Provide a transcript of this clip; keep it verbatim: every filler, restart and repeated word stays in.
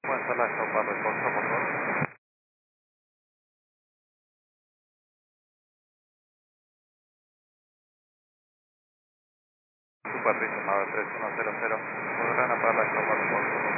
Pueden hacer la sopa de corto, por favor. Supervision nueve tres uno cero cero. ¿Podrán apagar la sopa de corto?